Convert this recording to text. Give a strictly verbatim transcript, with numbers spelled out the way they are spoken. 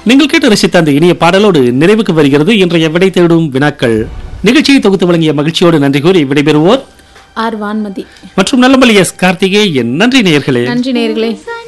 நீங்கள் கேட்டு ரசித்த அந்த இனிய பாடலோடு நிறைவுக்கு வருகிறது இன்றைய விடை தேடும் வினாக்கள். நிகழ்ச்சியை தொகுத்து வழங்கிய மகிழ்ச்சியோடு நன்றி கூறி விடைபெறுவோர் ஆர் வான்மதி மற்றும் நல்லமல்லி எஸ் கார்த்திகேயன். நன்றி நேயர்களே. நன்றி நேயர்களே.